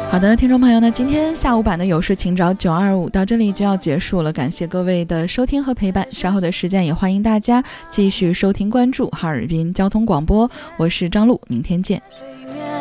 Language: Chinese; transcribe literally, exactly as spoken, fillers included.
好的，听众朋友呢，今天下午版的有事请找九二五到这里就要结束了，感谢各位的收听和陪伴，稍后的时间也欢迎大家继续收听关注哈尔滨交通广播，我是张璐，明天见。